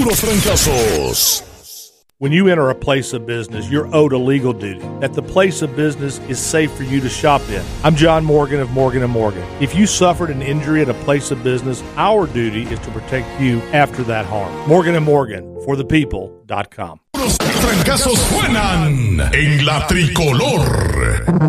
Puros Francazos. When you enter a place of business, you're owed a legal duty that the place of business is safe for you to shop in. I'm John Morgan of Morgan & Morgan. If you suffered an injury at a place of business, our duty is to protect you after that harm. Morgan & Morgan, forthepeople.com. Los trancazos suenan en la tricolor.